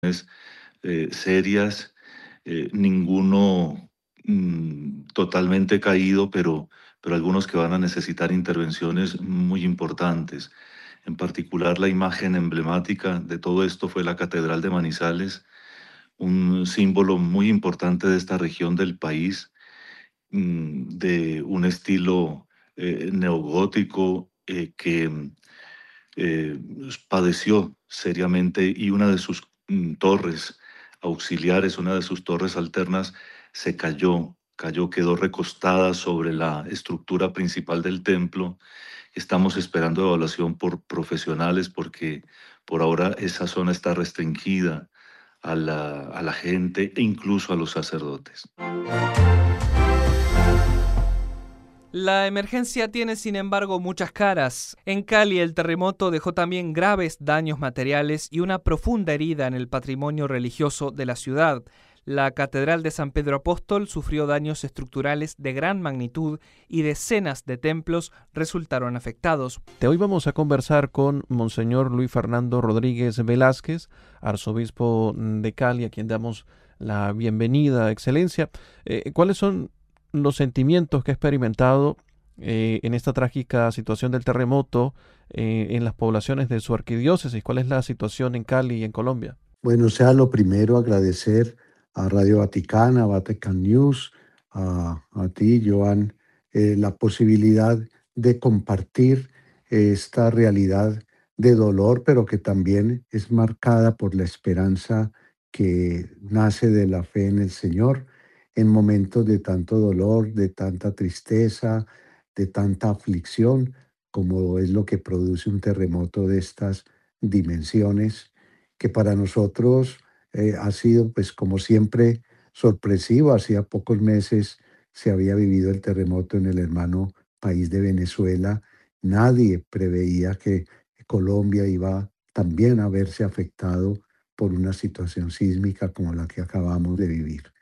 serias, ninguno totalmente caído, pero algunos que van a necesitar intervenciones muy importantes. En particular, la imagen emblemática de todo esto fue la Catedral de Manizales, un símbolo muy importante de esta región del país, de un estilo neogótico que eh, padeció seriamente y una de sus torres auxiliares, una de sus torres alternas, se cayó, quedó recostada sobre la estructura principal del templo. Estamos esperando evaluación por profesionales porque por ahora esa zona está restringida a la gente e incluso a los sacerdotes. La emergencia tiene, sin embargo, muchas caras. En Cali, el terremoto dejó también graves daños materiales y una profunda herida en el patrimonio religioso de la ciudad. La Catedral de San Pedro Apóstol sufrió daños estructurales de gran magnitud y decenas de templos resultaron afectados. De hoy vamos a conversar con Monseñor Luis Fernando Rodríguez Velázquez, arzobispo de Cali, a quien damos la bienvenida, Excelencia. ¿Cuáles son los sentimientos que ha experimentado en esta trágica situación del terremoto en las poblaciones de su arquidiócesis? ¿Cuál es la situación en Cali y en Colombia? Bueno, sea lo primero agradecer a Radio Vaticana, Vatican News, a ti, Joan, la posibilidad de compartir esta realidad de dolor, pero que también es marcada por la esperanza que nace de la fe en el Señor en momentos de tanto dolor, de tanta tristeza, de tanta aflicción, como es lo que produce un terremoto de estas dimensiones que para nosotros ha sido, pues como siempre, sorpresivo. Hacía pocos meses se había vivido el terremoto en el hermano país de Venezuela. Nadie preveía que Colombia iba también a verse afectado por una situación sísmica como la que acabamos de vivir.